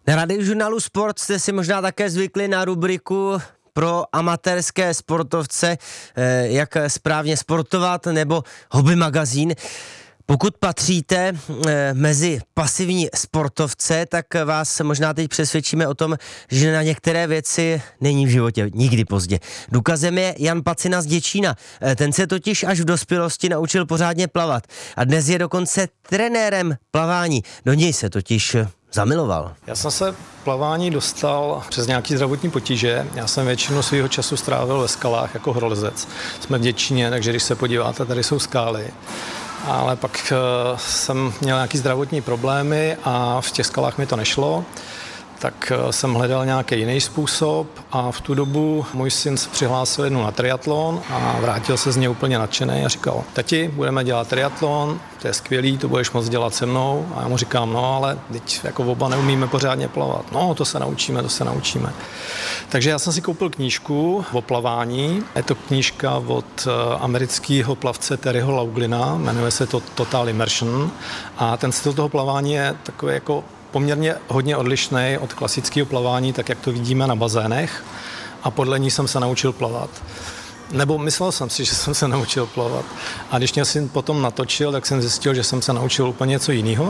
Na Radiožurnálu Sport jste si možná také zvykli na rubriku pro amatérské sportovce, jak správně sportovat, nebo hobby magazín. Pokud patříte mezi pasivní sportovce, tak vás možná teď přesvědčíme o tom, že na některé věci není v životě nikdy pozdě. Důkazem je Jan Pacina z Děčína. Ten se totiž až v dospělosti naučil pořádně plavat a dnes je dokonce trenérem plavání. Do něj se totiž zamiloval. Já jsem se plavání dostal přes nějaký zdravotní potíže. Já jsem většinu svého času strávil ve skalách jako horolezec. Jsme v Děčíně, takže když se podíváte, tady jsou skály. Ale pak jsem měl nějaký zdravotní problémy a v těch skalách mi to nešlo. Tak jsem hledal nějaký jiný způsob a v tu dobu můj syn se přihlásil jednou na triatlon a vrátil se z něj úplně nadšený a říkal: tati, budeme dělat triatlon, to je skvělý, to budeš moc dělat se mnou. A já mu říkám: no, ale teď jako oba neumíme pořádně plavat. No, to se naučíme. Takže já jsem si koupil knížku o plavání. Je to knížka od amerického plavce Terryho Lauglina, jmenuje se to Total Immersion a ten styl toho plavání je takový jako poměrně hodně odlišný od klasického plavání, tak jak to vidíme na bazénech, a podle ní jsem se naučil plavat. Nebo myslel jsem si, že jsem se naučil plavat. A když mě syn potom natočil, tak jsem zjistil, že jsem se naučil úplně něco jiného.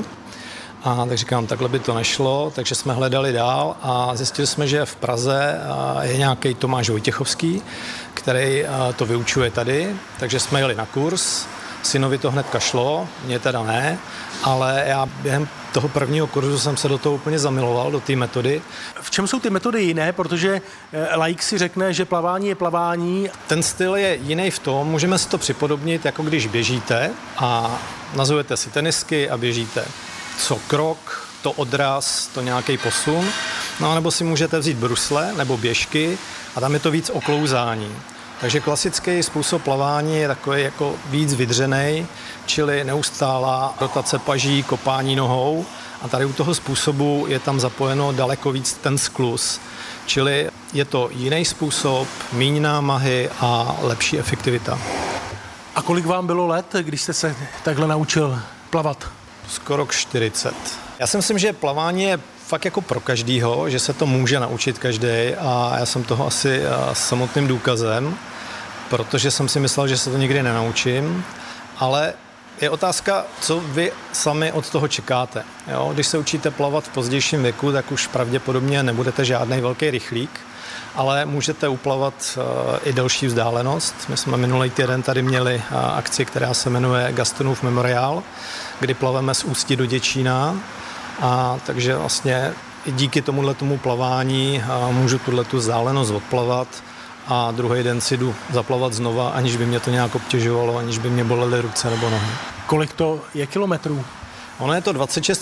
A tak říkám, takhle by to nešlo, takže jsme hledali dál a zjistili jsme, že v Praze je nějaký Tomáš Vojtěchovský, který to vyučuje tady, takže jsme jeli na kurz. Synovi to hnedka šlo, mě teda ne, ale já během toho prvního kurzu jsem se do toho úplně zamiloval, do té metody. V čem jsou ty metody jiné? Protože laik si řekne, že plavání je plavání. Ten styl je jiný v tom, můžeme si to připodobnit, jako když běžíte a nazujete si tenisky a běžíte. Co krok, to odraz, to nějaký posun. No nebo si můžete vzít brusle nebo běžky a tam je to víc oklouzání. Takže klasický způsob plavání je takový jako víc vydřenej, čili neustálá rotace paží, kopání nohou, a tady u toho způsobu je tam zapojeno daleko víc ten skluz. Čili je to jiný způsob, míň námahy a lepší efektivita. A kolik vám bylo let, když jste se takhle naučil plavat? Skoro 40. Já si myslím, že plavání je fakt jako pro každýho, že se to může naučit každý, a já jsem toho asi samotným důkazem, protože jsem si myslel, že se to nikdy nenaučím, ale je otázka, co vy sami od toho čekáte. Jo? Když se učíte plavat v pozdějším věku, tak už pravděpodobně nebudete žádný velký rychlík, ale můžete uplavat i delší vzdálenost. My jsme minulý týden tady měli akci, která se jmenuje Gastonův Memoriál, kdy plaveme z Ústí do Děčína, a takže vlastně i díky tomuhletomu plavání můžu tuhletu vzdálenost odplavat a druhý den si jdu zaplavat znova, aniž by mě to nějak obtěžovalo, aniž by mě bolely ruce nebo nohy. Kolik to je kilometrů? Ono je to 26